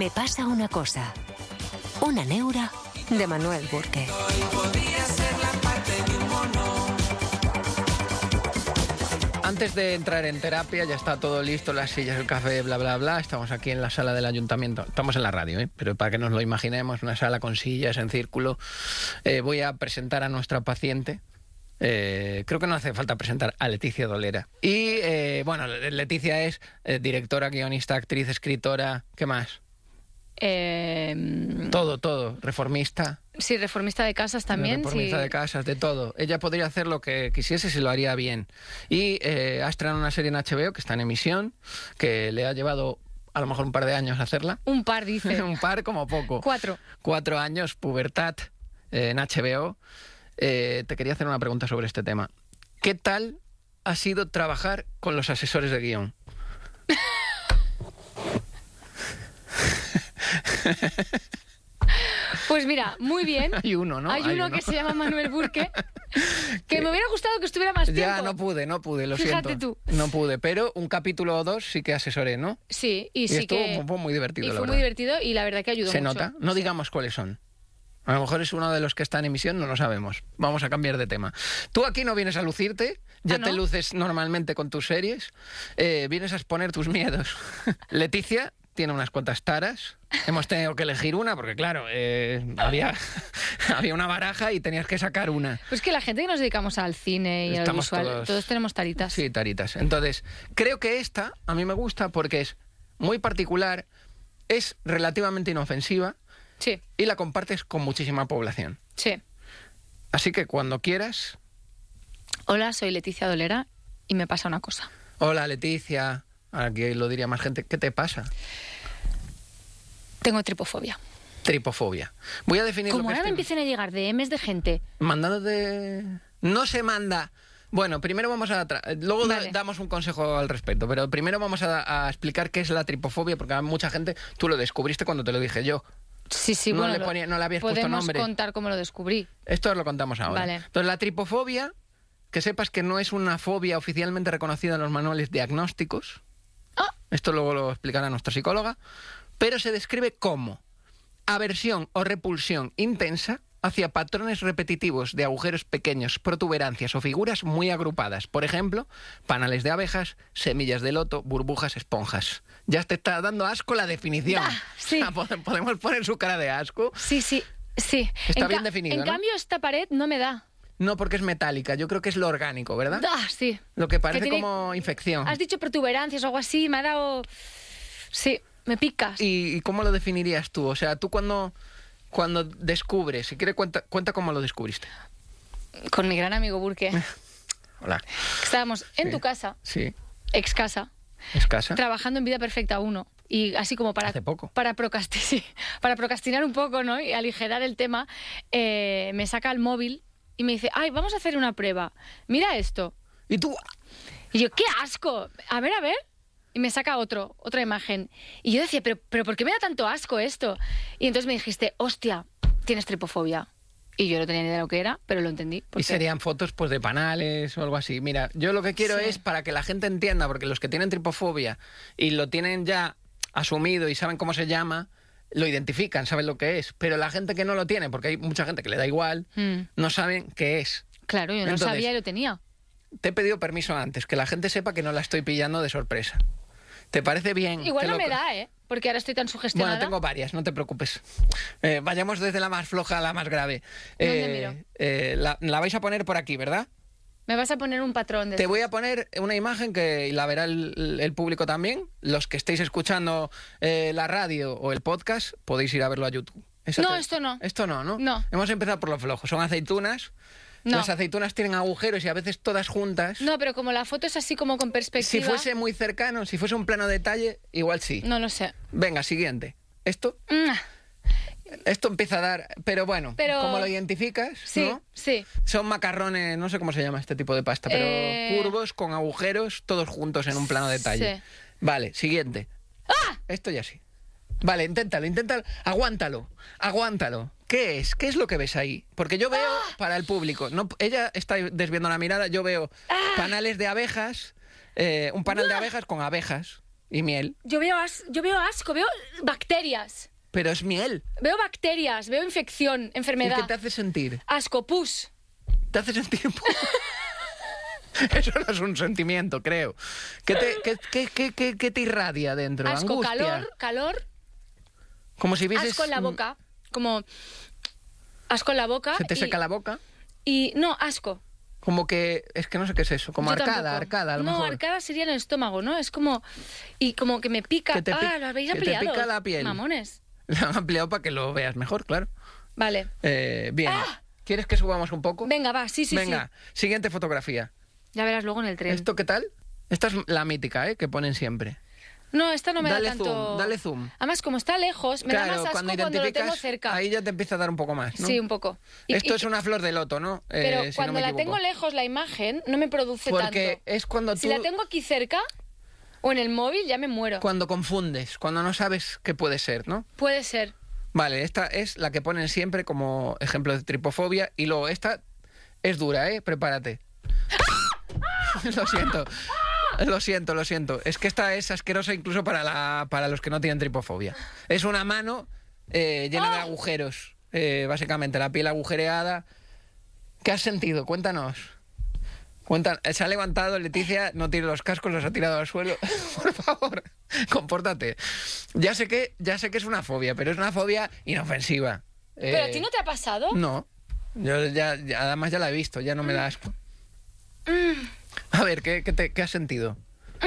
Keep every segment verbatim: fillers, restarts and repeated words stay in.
Me pasa una cosa. Una neura de Manuel Burke. Antes de entrar en terapia, ya está todo listo, las sillas, el café, bla, bla, bla. Estamos aquí en la sala del ayuntamiento. Estamos en la radio, ¿eh? Pero para que nos lo imaginemos, una sala con sillas en círculo. Eh, voy a presentar a nuestra paciente. Eh, creo que no hace falta presentar a Leticia Dolera. Y, eh, bueno, Leticia es eh, directora, guionista, actriz, escritora. ¿Qué más? Eh, todo, todo. Reformista. Sí, reformista de casas también. Reformista sí. de casas, de todo. Ella podría hacer lo que quisiese si lo haría bien. Y eh, ha estrenado una serie en H B O que está en emisión, que le ha llevado a lo mejor un par de años hacerla. Un par, dice. Un par como poco. Cuatro. Cuatro años, pubertad, eh, en H B O. Eh, te quería hacer una pregunta sobre este tema. ¿Qué tal ha sido trabajar con los asesores de guión? Pues mira, muy bien. Hay uno, ¿no? Hay uno, Hay uno. que se llama Manuel Burke, que me hubiera gustado que estuviera más tiempo. Ya, no pude, no pude, lo Fíjate siento. tú. No pude, pero un capítulo o dos sí que asesoré, ¿no? Sí, y, Y sí estuvo que... fue muy divertido, y la fue verdad. muy divertido y la verdad que ayudó ¿Se mucho. nota? No digamos cuáles son. A lo mejor es uno de los que está en emisión, no lo sabemos. Vamos a cambiar de tema. Tú aquí no vienes a lucirte, ya ¿Ah, no? te luces normalmente con tus series, eh, vienes a exponer tus miedos. Leticia tiene unas cuantas taras, hemos tenido que elegir una, porque claro, eh, había, había una baraja y tenías que sacar una. Pues que la gente que nos dedicamos al cine y al Estamos visual, todos- todos... tenemos taritas. Sí, taritas. Entonces, creo que esta a mí me gusta porque es muy particular, es relativamente inofensiva, Sí, y la compartes con muchísima población. sí. Así que cuando quieras... Hola, soy Leticia Dolera y me pasa una cosa. Hola, Leticia. Aquí lo diría más gente. ¿Qué te pasa? Tengo tripofobia. Tripofobia. Voy a definir Como lo que ahora me es... empiecen a llegar D Ms de gente... Mandándote... No se manda... Bueno, primero vamos a... tra- Luego da- Vale. damos un consejo al respecto, pero primero vamos a, a explicar qué es la tripofobia, porque a mucha gente... Tú lo descubriste cuando te lo dije yo. Sí, sí, No bueno, le lo- ponía- no le habías puesto podemos nombre. contar cómo lo descubrí. Esto os lo contamos ahora. Vale. Entonces, la tripofobia, que sepas que no es una fobia oficialmente reconocida en los manuales diagnósticos. Ah. Esto luego lo explicará nuestra psicóloga. Pero se describe como aversión o repulsión intensa hacia patrones repetitivos de agujeros pequeños, protuberancias o figuras muy agrupadas. Por ejemplo, panales de abejas, semillas de loto, burbujas, esponjas. Ya te está dando asco la definición. Ah, sí. O sea, pode- podemos poner su cara de asco. Sí, sí, sí. Está En bien ca- definido, En ¿no? cambio, esta pared no me da. No, porque es metálica. Yo creo que es lo orgánico, ¿verdad? Ah, sí. Lo que parece Que tiene- como infección. Has dicho protuberancias o algo así, me ha dado... Sí, me picas. ¿Y, y cómo lo definirías tú? O sea, tú cuando, cuando descubres, si quieres cuenta, cuenta cómo lo descubriste. Con mi gran amigo Burke. Hola. Estábamos en Sí. tu casa, Sí. ex casa, ¿Escasa? trabajando en Vida Perfecta uno. Y así como para, Hace poco. para, procrasti- sí, para procrastinar un poco, ¿no? Y aligerar el tema, eh, me saca el móvil y me dice, ay, vamos a hacer una prueba. Mira esto. ¿Y tú? Y yo, ¡qué asco! A ver, a ver. Y me saca otro, otra imagen. Y yo decía, ¿pero, pero por qué me da tanto asco esto? Y entonces me dijiste, hostia, tienes tripofobia. Y yo no tenía ni idea de lo que era, pero lo entendí. Y porque- serían fotos pues de panales o algo así. Mira, yo lo que quiero Sí. es para que la gente entienda, porque los que tienen tripofobia y lo tienen ya asumido y saben cómo se llama, lo identifican, saben lo que es. Pero la gente que no lo tiene, porque hay mucha gente que le da igual, Mm, no saben qué es. claro, yo no Entonces, sabía y lo tenía. Te he pedido permiso antes, que la gente sepa que no la estoy pillando de sorpresa. ¿Te parece bien? Igual Te no lo- me da, ¿eh? Porque ahora estoy tan sugestionada. Bueno, tengo varias, no te preocupes. Eh, vayamos desde la más floja a la más grave. ¿Dónde Eh, miro? eh, la, la vais a poner por aquí, ¿verdad? Me vas a poner un patrón de... Te voy a poner una imagen que la verá el, el público también. Los que estéis escuchando eh, la radio o el podcast, podéis ir a verlo a YouTube. Esa No, te- esto no. Esto no, ¿no? No. Hemos empezado por lo flojo. Son aceitunas. No. Las aceitunas tienen agujeros y a veces todas juntas. No, pero como la foto es así como con Si perspectiva... fuese muy cercano, si fuese un plano detalle, igual sí. No lo sé. Venga, siguiente. Esto, Mm, esto empieza a dar... Pero bueno, Pero- ¿cómo lo identificas? Sí, ¿no? sí. Son macarrones, no sé cómo se llama este tipo de pasta, pero Eh. curvos, con agujeros, todos juntos en un plano detalle. Sí. Vale, siguiente. ¡Ah! Esto ya sí. Vale, inténtalo, inténtalo. Aguántalo, aguántalo. ¿Qué es? ¿Qué es lo que ves ahí? Porque yo veo, para el público, no, ella está desviando la mirada, yo veo Ah. panales de abejas, eh, un panal de abejas con abejas. ¿Y miel? Yo veo, as- yo veo asco, veo bacterias. Pero es miel. Veo bacterias, veo infección, ¿Y enfermedad. qué te hace sentir? Asco, pus. ¿Te hace sentir un poco? Eso no es un sentimiento, creo. ¿Qué te, qué, qué, qué, qué- qué te irradia dentro? Asco, Angustia. calor, calor, Como si vieses... asco en la boca. Como asco en la boca. ¿Se te y, seca la boca? Y no, asco. Como que... Es que no sé qué es eso. Como Yo arcada, tampoco. arcada, a lo no, mejor. arcada sería en el estómago, ¿no? Es como... Y como que me pica... Que te pi- ah, lo habéis que te ampliado. pica la piel. Mamones. Lo han ampliado para que lo veas mejor, claro. Vale. Eh, bien. ¡Ah! ¿Quieres que subamos un poco? Venga, va, sí, sí, Venga, sí. siguiente fotografía. Ya verás luego en el tren. ¿Esto qué tal? Esta es la mítica, ¿eh? Que ponen siempre. No, esta no me Dale da tanto... zoom, dale zoom. Además, como está lejos, me da más asco cuando, lo identificas, tengo cerca. ahí ya te empieza a dar un poco más, ¿no? Sí, un poco. Y- Esto y- es una flor de loto, ¿no? Eh, Pero si no cuando me la equivoco. tengo lejos, la imagen no me produce Porque tanto. es cuando Si tú... la tengo aquí cerca o en el móvil, ya me muero. Cuando confundes, cuando no sabes qué puede ser, ¿no? Puede ser. Vale, esta es la que ponen siempre como ejemplo de tripofobia. Y luego esta es dura, ¿eh? Prepárate. Lo siento. Lo siento, lo siento. Es que esta es asquerosa incluso para, la, para los que no tienen tripofobia. Es una mano eh, llena de agujeros. Eh, básicamente, la piel agujereada. ¿Qué has sentido? Cuéntanos. Cuenta, se ha levantado Leticia, no tiene los cascos, los ha tirado al suelo. Por favor, compórtate. Ya sé que, ya sé que es una fobia, pero es una fobia inofensiva. ¿Pero a Eh, ti no te ha pasado? No. Yo ya, ya- además ya la he visto, ya no me da asco. Mm, A ver, ¿qué, qué, te- qué has sentido?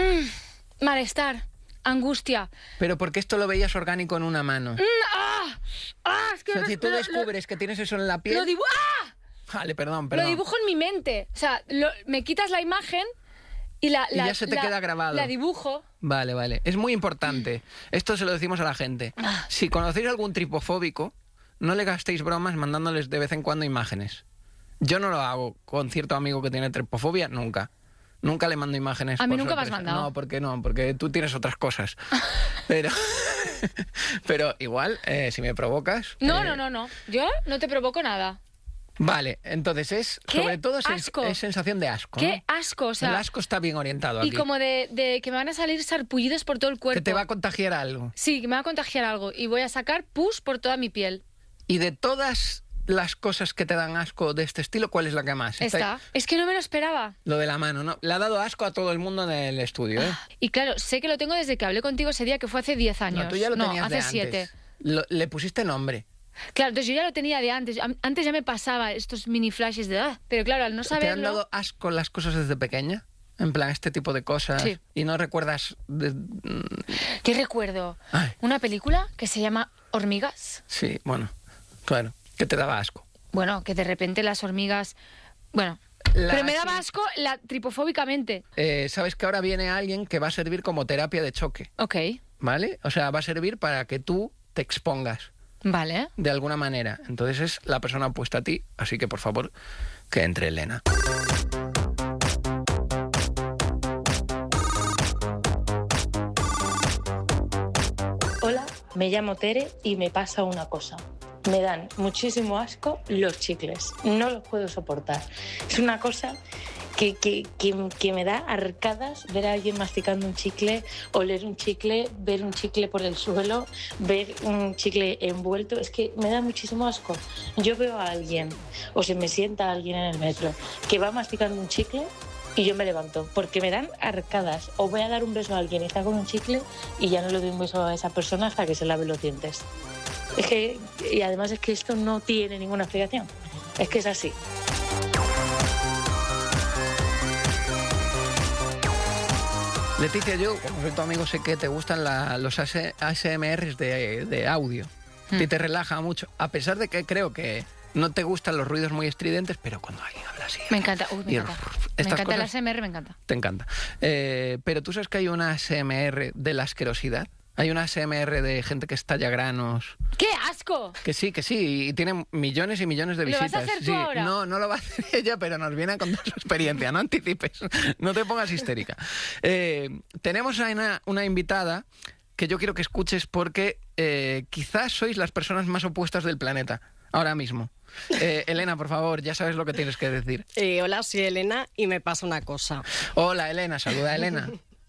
mm, malestar, angustia. Pero porque esto lo veías orgánico en una mano. Mm, ¡Ah! ¡Ah! Es que O sea, lo- si tú lo- descubres que tienes eso en la piel... Lo, dibu- ¡Ah! Vale, perdón, Lo perdón. dibujo en mi mente. O sea, lo- me quitas la imagen y la, Y la- ya se te la- queda grabado. La dibujo. Vale, vale. Es muy importante. Esto se lo decimos a la gente. Ah. Si conocéis algún tripofóbico, no le gastéis bromas mandándoles de vez en cuando imágenes. Yo no lo hago con cierto amigo que tiene tripofobia, nunca. Nunca le mando imágenes. A mí por nunca me has sorpresa. mandado. No, ¿por qué no? Porque tú tienes otras cosas. Pero, pero igual, eh, si me provocas... No, eh, no, no, no. Yo no te provoco nada. Vale, entonces es, ¡Qué sobre todo, es, asco! es sensación de asco. Qué ¿no? asco, o sea. El asco está bien orientado Y aquí. como de, de que me van a salir sarpullidos por todo el cuerpo. Que te va a contagiar algo. Sí, que me va a contagiar algo. Y voy a sacar pus por toda mi piel. Y de todas las cosas que te dan asco de este estilo, ¿cuál es la que más? Está. Es que no me lo esperaba. Lo de la mano, ¿no? Le ha dado asco a todo el mundo en el estudio, ¿eh? Y claro, sé que lo tengo desde que hablé contigo ese día, que fue hace diez años. No, tú ya lo no, tenías hace de siete. antes. Lo- le pusiste nombre. Claro, entonces yo ya lo tenía de antes. Am- Antes ya me pasaba estos mini flashes de... "Ah", pero claro, al no ¿Te han saberlo... dado asco las cosas desde pequeña? En plan, este tipo de cosas. Sí. Y no recuerdas... de- Yo recuerdo Ay. una película que se llama Hormigas. Sí, bueno, claro. Que te daba asco. Bueno, que de repente las hormigas... Bueno, La- pero me daba sí. asco la, tripofóbicamente. Eh, Sabes que ahora viene alguien que va a servir como terapia de choque, Ok, ¿vale? O sea, va a servir para que tú te expongas vale. de alguna manera. Entonces es la persona opuesta a ti, así que por favor, que entre Elena. Hola, me llamo Tere y me pasa una cosa. Me dan muchísimo asco los chicles. No los puedo soportar. Es una cosa que, que, que, que me da arcadas ver a alguien masticando un chicle, oler un chicle, ver un chicle por el suelo, ver un chicle envuelto. Es que me da muchísimo asco. Yo veo a alguien, o se me sienta alguien en el metro, que va masticando un chicle y yo me levanto, porque me dan arcadas. O voy a dar un beso a alguien y está con un chicle y ya no le doy un beso a esa persona hasta que se lave los dientes. Es que, y además es que esto no tiene ninguna explicación. Es que es así. Leticia, yo, como soy tu amigo, sé que te gustan la- los A S M Rs de, de audio. Mm. Y te relaja mucho, a pesar de que creo que no te gustan los ruidos muy estridentes, pero cuando alguien habla así... Me encanta, uy, me y el- encanta. Me estas encanta el A cosas S M R, me encanta. te encanta. Eh, pero tú sabes que hay una A S M R de la asquerosidad. Hay una A S M R de gente que estalla granos. ¡Qué asco! Que sí, que sí, y tiene millones y millones de ¿Lo vas visitas. a hacer tú Sí, ahora? No, no lo va a hacer ella, pero nos viene a contar su experiencia. No anticipes, no te pongas histérica. Eh, tenemos a una, una invitada que yo quiero que escuches porque eh, quizás sois las personas más opuestas del planeta, ahora mismo. Eh, Elena, por favor, ya sabes lo que tienes que decir. Eh, hola, soy Elena y me pasa una cosa. Hola, Elena, saluda a Elena.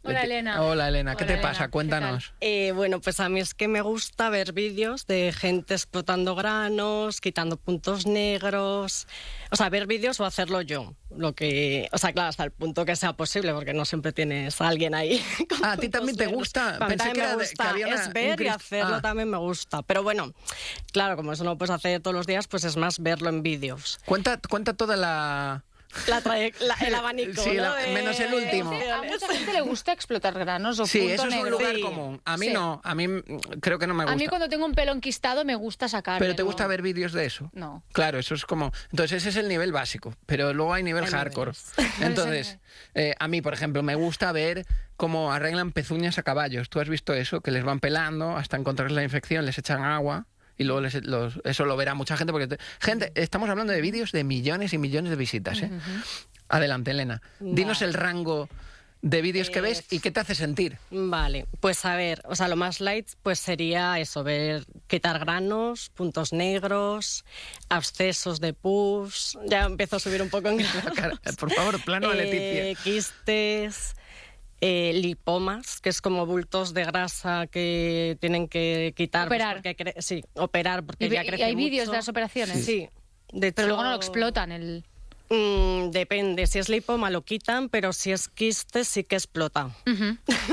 Hola, Elena. Hola, Elena. ¿Qué Hola, te Elena. pasa? ¿Qué Cuéntanos. Eh, bueno, pues a mí es que me gusta ver vídeos de gente explotando granos, quitando puntos negros. O sea, ver vídeos o hacerlo yo. Lo que, o sea, claro, hasta el punto que sea posible, porque no siempre tienes a alguien ahí. con Ah, ¿a ti puntos también te negros. gusta? A mí Pensé también que me era de- gusta. que había una- es un ver y crist- hacerlo Ah. también me gusta. Pero bueno, claro, como eso no lo puedes hacer todos los días, pues es más verlo en vídeos. Cuenta, cuenta toda la... La traye- la- el abanico, Sí, ¿no? la- de- menos el último. A mucha gente le gusta explotar granos o Sí, punto eso es un negro. lugar Sí. común. A mí Sí. no, a mí mm, creo que no me gusta. A mí cuando tengo un pelo enquistado me gusta sacarlo. ¿Pero te gusta ver vídeos de eso? No. Claro, eso es como... Entonces ese es el nivel básico, pero luego hay nivel Hay hardcore. niveles. Entonces, eh, a mí, por ejemplo, me gusta ver cómo arreglan pezuñas a caballos. ¿Tú has visto eso? Que les van pelando hasta encontrar la infección, les echan agua... Y luego les- los- eso lo verá mucha gente, porque... te- gente, estamos hablando de vídeos de millones y millones de visitas, ¿eh? Adelante, Elena. Dinos Vale. el rango de vídeos que ves y qué te hace sentir. Vale, pues a ver, o sea, lo más light pues sería eso, ver quitar granos, puntos negros, abscesos de pus, ya empiezo a subir un poco en grados. Por favor, plano a Eh, Leticia. quistes, eh, lipomas, que es como bultos de grasa que tienen que quitar. pues, Operar. porque cre- sí, operar, porque ¿Y, ya ve- y crece hay vídeos mucho. de las operaciones? Sí. De Pero luego no lo hecho, explotan. El... mm, depende, si es lipoma lo quitan, pero si es quiste sí que explota. Ujú.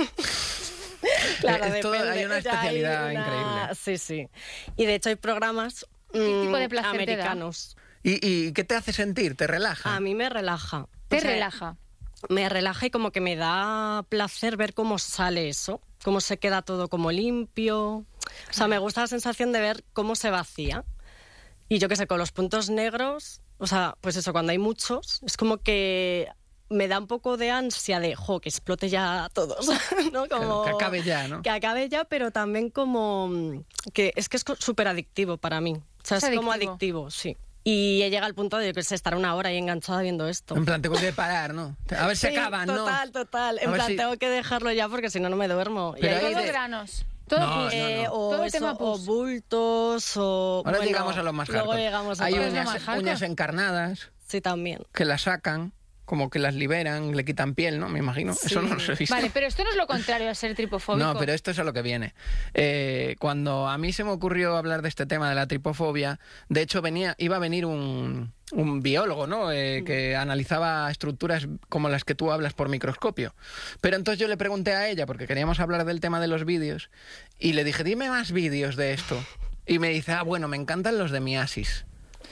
Claro, Eh, es todo- depende. hay una Ya hay especialidad una- increíble. Sí, sí. Y de hecho hay programas ¿Qué tipo de mm, placer te da? americanos. ¿Y, ¿Y qué te hace sentir? ¿Te relaja? A mí me relaja. Te O sea, relaja. Me relaja y como que me da placer ver cómo sale eso, cómo se queda todo como limpio. O sea, me gusta la sensación de ver cómo se vacía. Y yo qué sé, con los puntos negros, o sea, pues eso, cuando hay muchos, es como que me da un poco de ansia de, jo, que explote ya todos, ¿no? Como, Que acabe ya, ¿no? Que acabe ya, pero también como mm, que es que es co- súper adictivo para mí. O sea, Es es, como adictivo. adictivo, sí. Y he llegado al punto de, yo qué sé, estar una hora ahí enganchada viendo esto. En plan, tengo que parar, ¿no? A ver si Sí, acaban, ¿no? Total, total. A En ver plan, si- tengo que dejarlo ya porque si no, no me duermo. Y Pero ahí- hay Todo de- granos. Todo No, pus. no, no. eh, o, Todo el eso, tema o pus. bultos, o... Ahora bueno, llegamos a lo más Luego hardcore. llegamos a Hay lo uñas- uñas, más hardcore. uñas encarnadas Sí, también. que las sacan, como que las liberan, le quitan piel, ¿no? Me imagino. Eso no los he visto. Vale, pero esto no es lo contrario a ser tripofóbico. No, pero esto es a lo que viene. Eh, cuando a mí se me ocurrió hablar de este tema de la tripofobia, de hecho venía, iba a venir un, un biólogo, ¿no? Eh, que analizaba estructuras como las que tú hablas por microscopio. Pero entonces yo le pregunté a ella, porque queríamos hablar del tema de los vídeos, y le dije, dime más vídeos de esto. Y me dice, ah, bueno, me encantan los de miasis.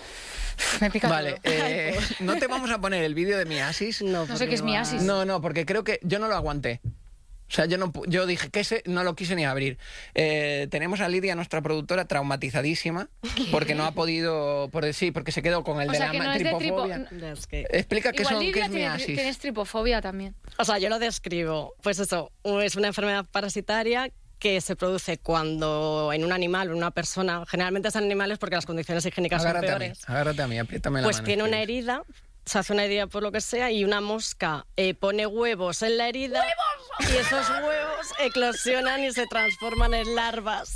Me pica Vale, todo. eh, no te vamos a poner el vídeo de miasis. No, No sé porque qué es va- miasis. No, no, porque creo que yo no lo aguanté. O sea, yo no pu- yo dije que ese no lo quise ni abrir. Eh, tenemos a Lidia, nuestra productora, traumatizadísima porque no ha podido, por decir, porque se quedó con el O de sea, la que ma- no es de tripo- tripofobia. Ya, es que- Explica qué Igual son, qué Lidia es tiene- miasis. tienes tripofobia también. O sea, yo lo describo. Pues eso, es una enfermedad parasitaria que se produce cuando en un animal o en una persona, generalmente son animales porque las condiciones higiénicas Agárrate son a mí, peores, agárrate a mí, apriétame la pues mano. tiene una Espera. herida, se hace una herida por lo que sea y una mosca eh, pone huevos en la herida y esos huevos eclosionan y se transforman en larvas.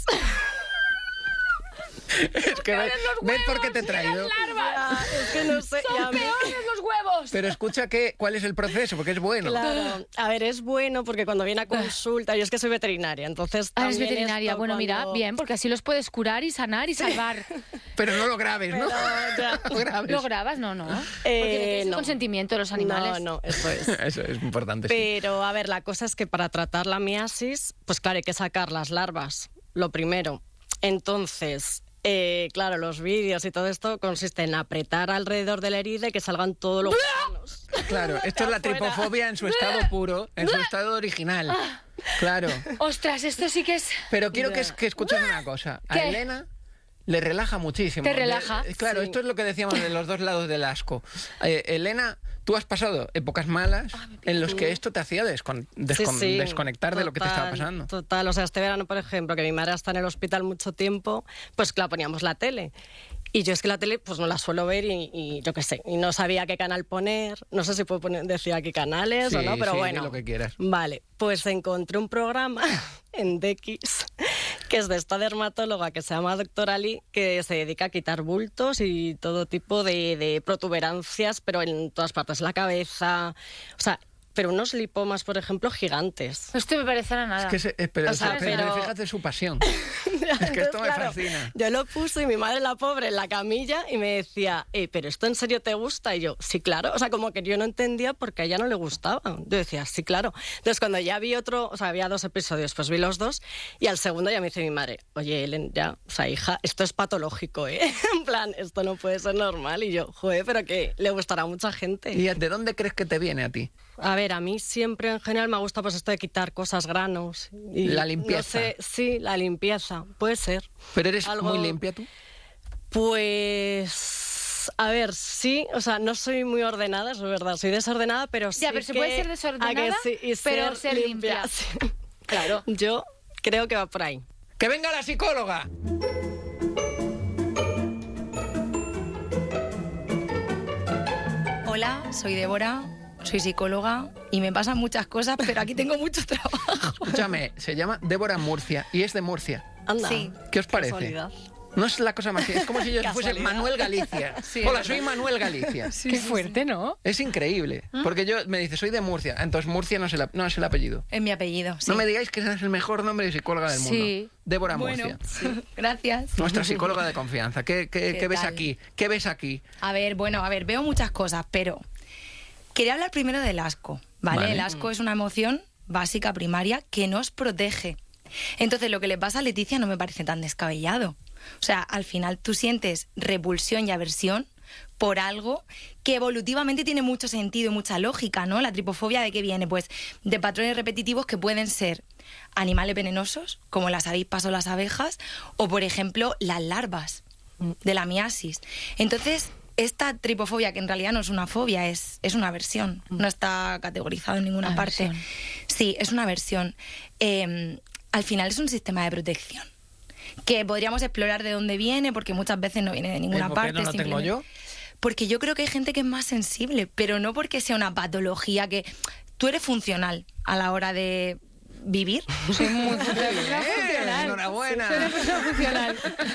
Es que ves, ¿ves por qué te he traído? Ya, es que no sé. y a ¡Son mí- peores los huevos! Pero escucha que, cuál es el proceso, porque es bueno. Claro, a ver, es bueno porque cuando viene a consulta, yo es que soy veterinaria, entonces Ah, eres también veterinaria. esto Bueno, mira, cuando- bien, porque así los puedes curar y sanar y salvar. Pero no lo grabes, ¿no? Pero ya. No lo grabes. ¿Lo grabas? No, no. Eh, Porque tienes el no. consentimiento de los animales. No, no, eso es. Eso es importante, sí. Pero, a ver, la cosa es que para tratar la miasis, pues claro, hay que sacar las larvas, lo primero. Entonces, eh, claro, los vídeos y todo esto consiste en apretar alrededor de la herida y que salgan todos los gusanos. Claro, esto es la tripofobia en su estado puro, en su estado original. Claro. Ostras, esto sí que es... Pero quiero que, Ya. que escuches una cosa. A ¿Qué? Elena le relaja muchísimo. ¿Te relaja? De- claro, Sí. esto es lo que decíamos de los dos lados del asco. Eh, Elena, tú has pasado épocas malas en los que esto te hacía descon- descon- Sí, sí, desconectar de lo que te estaba total, pasando. Total, o sea, este verano, por ejemplo, que mi madre está en el hospital mucho tiempo, pues claro, poníamos la tele. Y yo es que la tele pues no la suelo ver y, y yo qué sé, y no sabía qué canal poner, no sé si puedo poner, decir aquí canales o Sí, no, pero sí, di bueno. lo que quieras. Vale, pues encontré un programa en D X que es de esta dermatóloga que se llama Doctora Ali, que se dedica a quitar bultos y todo tipo de, de protuberancias, pero en todas partes, la cabeza, o sea, pero unos lipomas, por ejemplo, gigantes. Esto me parecerá nada. Es que se, eh, pero, O sea, pero, pero- fíjate su pasión. Es que esto me Claro, fascina. yo lo puse y mi madre, la pobre, en la camilla y me decía, eh, ¿pero esto en serio te gusta? Y yo, sí, claro. O sea, como que yo no entendía porque a ella no le gustaba. Yo decía, sí, claro. Entonces, cuando ya vi otro, o sea, había dos episodios, pues vi los dos y al segundo ya me dice mi madre, oye, Ellen, ya, o sea, hija, esto es patológico, ¿eh? En plan, esto no puede ser normal. Y yo, joder, pero que le gustará a mucha gente. ¿Y de dónde crees que te viene a ti? A ver, a mí siempre en general me gusta pues esto de quitar cosas, granos. Y, La limpieza. No sé, sí, la limpieza, puede ser. ¿Pero eres Algo- muy limpia tú? Pues, a ver, sí, o sea, no soy muy ordenada, es verdad, soy desordenada, pero sí Ya, pero se que- puede ser a que desordenada, sí, y pero ser limpia. sí. Claro. Yo creo que va por ahí. ¡Que venga la psicóloga! Hola, soy Débora, soy psicóloga y me pasan muchas cosas, pero aquí tengo mucho trabajo. Escúchame, se llama Débora Murcia y es de Murcia. Anda. Sí. ¿Qué os parece? Casualidad. No es la cosa más... Es como si yo fuese Casualidad. Manuel Galicia. Sí, Hola, es soy verdad. Manuel Galicia. Qué fuerte, ¿no? Es increíble. Porque yo me dice, soy de Murcia. Entonces Murcia no es el, no es el apellido. Es mi apellido, sí. No me digáis que es el mejor nombre de psicóloga del mundo. Sí. Débora Bueno, Murcia. sí, gracias. Nuestra psicóloga de confianza. ¿Qué, qué, ¿Qué qué ves tal? aquí? ¿Qué ves aquí? A ver, bueno, a ver, veo muchas cosas, pero quería hablar primero del asco, ¿vale? Vale. El asco es una emoción básica, primaria, que nos protege. Entonces, lo que le pasa a Leticia no me parece tan descabellado. O sea, al final tú sientes repulsión y aversión por algo que evolutivamente tiene mucho sentido y mucha lógica, ¿no? La tripofobia, ¿de qué viene? Pues de patrones repetitivos que pueden ser animales venenosos, como las avispas o las abejas, o, por ejemplo, las larvas de la miasis. Entonces, esta tripofobia, que en realidad no es una fobia, es, es una aversión, no está categorizado en ninguna Aversión. parte. Sí, es una aversión. Eh, al final es un sistema de protección que podríamos explorar de dónde viene, porque muchas veces no viene de ninguna ¿Eh, por qué parte. no lo tengo simplemente- yo? Porque yo creo que hay gente que es más sensible, pero no porque sea una patología, que tú eres funcional a la hora de vivir. Soy muy funcional. ¡Eh! ¡Enhorabuena! Soy una persona funcional.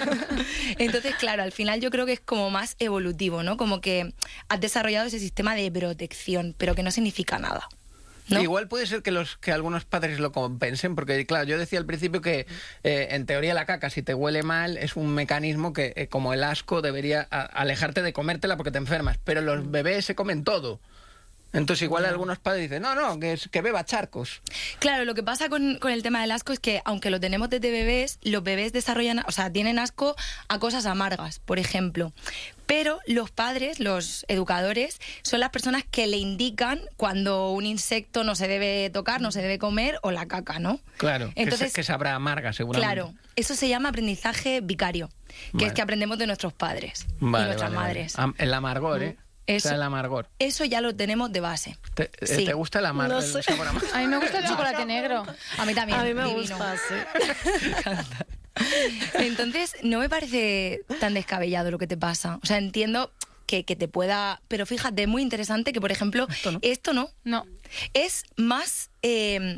Entonces, claro, al final yo creo que es como más evolutivo, ¿no? Como que has desarrollado ese sistema de protección, pero que no significa nada, ¿no? Igual puede ser que los que algunos padres lo compensen, porque claro, yo decía al principio que eh, en teoría la caca, si te huele mal, es un mecanismo que, eh, como el asco, debería a- alejarte de comértela porque te enfermas, pero los bebés se comen todo. Entonces igual algunos padres dicen, no, no, que, es- que beba charcos. Claro, lo que pasa con, con el tema del asco es que, aunque lo tenemos desde bebés, los bebés desarrollan, o sea, tienen asco a cosas amargas, por ejemplo. Pero los padres, los educadores, son las personas que le indican cuando un insecto no se debe tocar, no se debe comer, o la caca, ¿no? Claro, que, Entonces, se- que sabrá amarga seguramente. claro, eso se llama aprendizaje vicario, que Vale. es que aprendemos de nuestros padres Vale, y nuestras vale, vale. madres. Am- El amargor, ¿eh? Eso. O sea, el amargor. Eso ya lo tenemos de base. ¿Te, eh, Sí. ¿te gusta el amargor? No sé. sabor amargo? A mí me gusta el chocolate negro. A mí también. A mí me divino. gusta, sí. Me encanta. Entonces, no me parece tan descabellado lo que te pasa. O sea, entiendo que, que te pueda... Pero fíjate, es muy interesante que, por ejemplo, esto no. No. Es más... eh,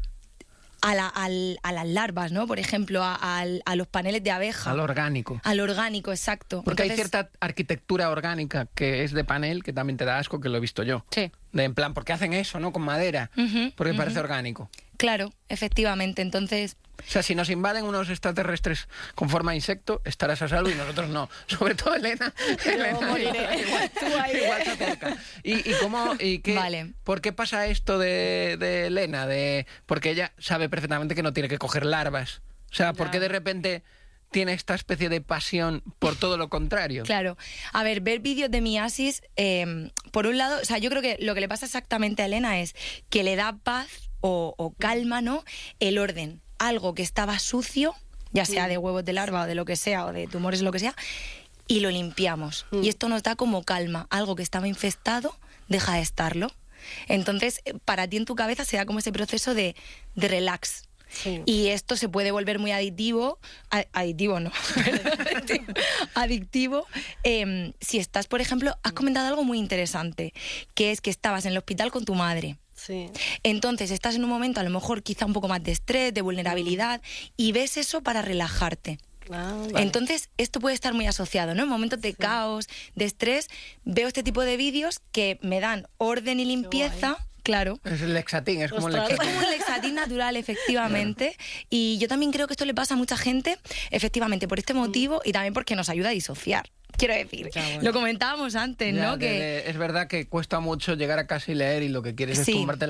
a, la- al- a las larvas, ¿no? Por ejemplo, a, al- a los paneles de abeja. Al orgánico. Al orgánico, exacto. Porque hay Entonces, cierta arquitectura orgánica que es de panel, que también te da asco, que lo he visto yo. Sí. De, en plan, ¿por qué hacen eso, no? Con madera. Ujú, Porque parece orgánico. Claro, efectivamente. Entonces, O sea, si nos invaden unos extraterrestres con forma de insecto, estarás a salvo y nosotros no. Sobre todo Elena. Elena moriré. igual, Tú ahí. igual se acerca. ¿Y, y cómo, y qué, Vale. por qué pasa esto de, de Elena? De, porque ella sabe perfectamente que no tiene que coger larvas. O sea, ¿por qué de repente tiene esta especie de pasión por todo lo contrario? claro. A ver, ver vídeos de miasis, eh, por un lado, o sea, yo creo que lo que le pasa exactamente a Elena es que le da paz o, o calma, ¿no? El orden. Algo que estaba sucio, ya sea de huevos de larva o de lo que sea, o de tumores o lo que sea, y lo limpiamos. Y esto nos da como calma. Algo que estaba infestado deja de estarlo. Entonces, eh, para ti en tu cabeza se da como ese proceso de, de relax. Sí. Y esto se puede volver muy adictivo, a- adictivo no, adictivo, adictivo eh, si estás, por ejemplo, has comentado algo muy interesante, que es que estabas en el hospital con tu madre. Sí. Entonces estás en un momento a lo mejor quizá un poco más de estrés, de vulnerabilidad, y ves eso para relajarte. Ah, vale. Entonces, esto puede estar muy asociado, ¿no? En momentos de caos, de estrés, veo este tipo de vídeos que me dan orden y limpieza, claro. Es el Lexatín, es como el Ostras. Es Lexatín. como un Lexatín natural, efectivamente. Y yo también creo que esto le pasa a mucha gente, efectivamente, por este motivo y también porque nos ayuda a disociar. Quiero decir, Ya, bueno. lo comentábamos antes, Ya, ¿no? que Que le- es verdad que cuesta mucho llegar a casa y leer y lo que quieres Sí. es tumbarte